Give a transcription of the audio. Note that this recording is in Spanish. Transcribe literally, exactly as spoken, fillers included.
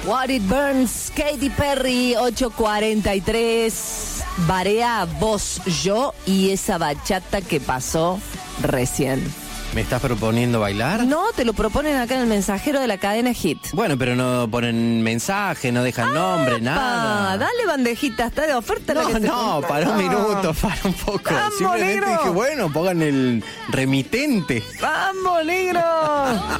What It Burns, Katy Perry, ocho cuarenta y tres. Barea, vos, yo y esa bachata que pasó recién. ¿Me estás proponiendo bailar? No, te lo proponen acá en el mensajero de la cadena Hit. Bueno, pero no ponen mensaje, no dejan nombre, nada. Dale bandejita, está de oferta. No, la que no, se... para un minuto, para un poco. Vamos, Simplemente negro. dije, bueno, pongan el remitente. ¡Vamos, negro!